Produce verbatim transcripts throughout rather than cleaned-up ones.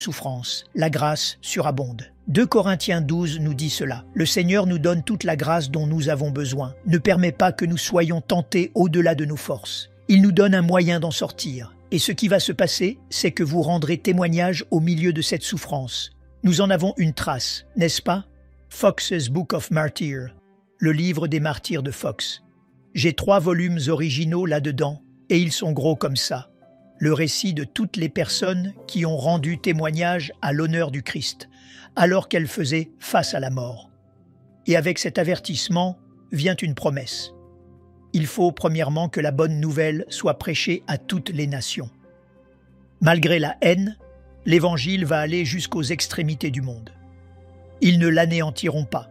souffrance, la grâce surabonde. deux Corinthiens douze nous dit cela. Le Seigneur nous donne toute la grâce dont nous avons besoin, ne permet pas que nous soyons tentés au-delà de nos forces. Il nous donne un moyen d'en sortir. Et ce qui va se passer, c'est que vous rendrez témoignage au milieu de cette souffrance. Nous en avons une trace, n'est-ce pas? Fox's Book of Martyrs, le livre des martyrs de Fox. J'ai trois volumes originaux là-dedans, et ils sont gros comme ça. Le récit de toutes les personnes qui ont rendu témoignage à l'honneur du Christ, alors qu'elles faisaient face à la mort. Et avec cet avertissement vient une promesse. Il faut premièrement que la bonne nouvelle soit prêchée à toutes les nations. Malgré la haine, l'Évangile va aller jusqu'aux extrémités du monde. Ils ne l'anéantiront pas.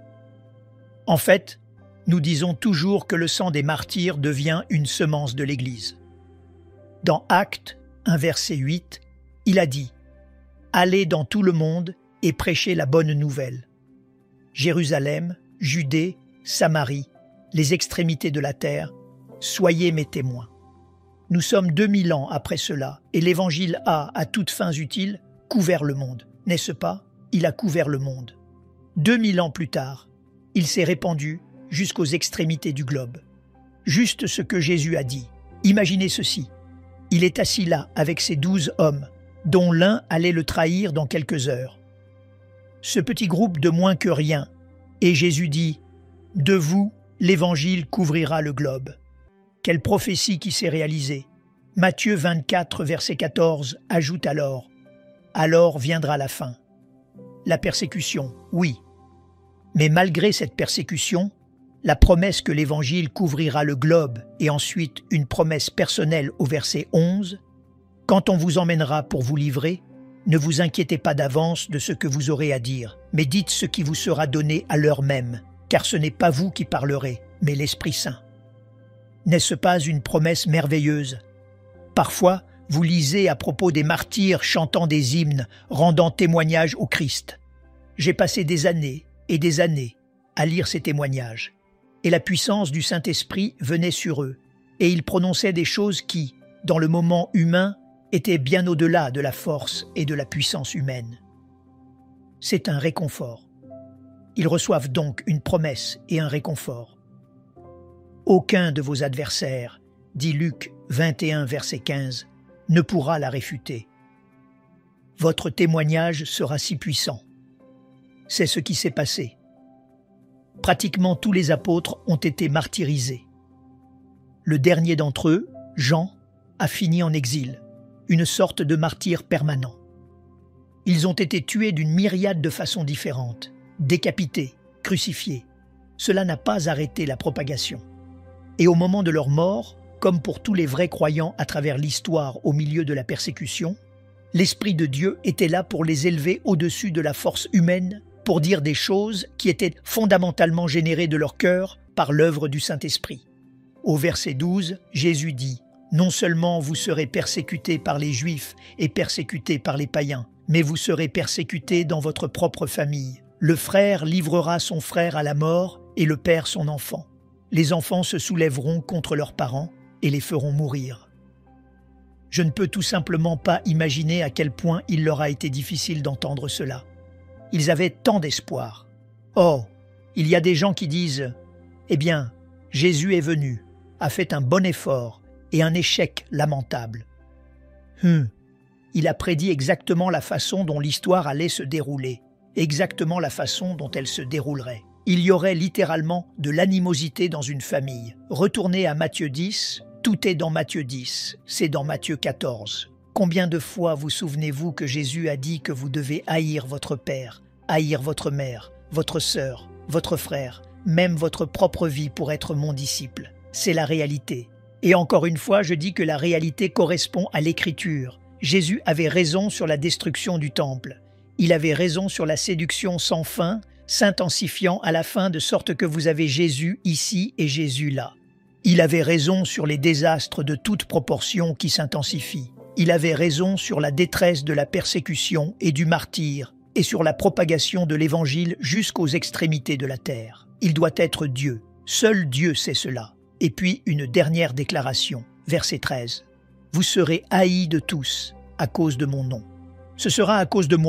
En fait, nous disons toujours que le sang des martyrs devient une semence de l'Église. Dans Actes un verset huit, il a dit « Allez dans tout le monde et prêchez la bonne nouvelle. Jérusalem, Judée, Samarie, les extrémités de la terre, soyez mes témoins. » Nous sommes deux mille ans après cela, et l'Évangile a, à toutes fins utiles, couvert le monde. N'est-ce pas? Il a couvert le monde. deux mille ans plus tard, il s'est répandu jusqu'aux extrémités du globe. Juste ce que Jésus a dit. Imaginez ceci. Il est assis là avec ses douze hommes, dont l'un allait le trahir dans quelques heures. Ce petit groupe de moins que rien, et Jésus dit « De vous, l'Évangile couvrira le globe ». Quelle prophétie qui s'est réalisée. Matthieu vingt-quatre, verset quatorze, ajoute alors « Alors viendra la fin ». La persécution, oui. Mais malgré cette persécution, la promesse que l'Évangile couvrira le globe et ensuite une promesse personnelle au verset onze, « Quand on vous emmènera pour vous livrer, ne vous inquiétez pas d'avance de ce que vous aurez à dire, mais dites ce qui vous sera donné à l'heure même, car ce n'est pas vous qui parlerez, mais l'Esprit Saint. » N'est-ce pas une promesse merveilleuse? Parfois, vous lisez à propos des martyrs chantant des hymnes, rendant témoignage au Christ. J'ai passé des années et des années à lire ces témoignages. Et la puissance du Saint-Esprit venait sur eux, et ils prononçaient des choses qui, dans le moment humain, étaient bien au-delà de la force et de la puissance humaine. C'est un réconfort. Ils reçoivent donc une promesse et un réconfort. Aucun de vos adversaires, dit Luc vingt et un, verset quinze, ne pourra la réfuter. Votre témoignage sera si puissant. C'est ce qui s'est passé. Pratiquement tous les apôtres ont été martyrisés. Le dernier d'entre eux, Jean, a fini en exil, une sorte de martyr permanent. Ils ont été tués d'une myriade de façons différentes, décapités, crucifiés. Cela n'a pas arrêté la propagation. Et au moment de leur mort, comme pour tous les vrais croyants à travers l'histoire au milieu de la persécution, l'Esprit de Dieu était là pour les élever au-dessus de la force humaine, pour dire des choses qui étaient fondamentalement générées de leur cœur par l'œuvre du Saint-Esprit. Au verset douze, Jésus dit « Non seulement vous serez persécutés par les Juifs et persécutés par les païens, mais vous serez persécutés dans votre propre famille. Le frère livrera son frère à la mort et le père son enfant. Les enfants se soulèveront contre leurs parents et les feront mourir. » Je ne peux tout simplement pas imaginer à quel point il leur a été difficile d'entendre cela. Ils avaient tant d'espoir. Oh, il y a des gens qui disent « Eh bien, Jésus est venu, a fait un bon effort et un échec lamentable. Hum, il a prédit exactement la façon dont l'histoire allait se dérouler, exactement la façon dont elle se déroulerait. Il y aurait littéralement de l'animosité dans une famille. Retournez à Matthieu dix, tout est dans Matthieu dix, c'est dans Matthieu quatorze. Combien de fois vous souvenez-vous que Jésus a dit que vous devez haïr votre père, haïr votre mère, votre sœur, votre frère, même votre propre vie pour être mon disciple? C'est la réalité. Et encore une fois, je dis que la réalité correspond à l'Écriture. Jésus avait raison sur la destruction du temple. Il avait raison sur la séduction sans fin, s'intensifiant à la fin de sorte que vous avez Jésus ici et Jésus là. Il avait raison sur les désastres de toute proportion qui s'intensifient. Il avait raison sur la détresse de la persécution et du martyre et sur la propagation de l'Évangile jusqu'aux extrémités de la terre. Il doit être Dieu. Seul Dieu sait cela. Et puis une dernière déclaration, verset treize. « Vous serez haïs de tous à cause de mon nom. ce sera à cause de moi.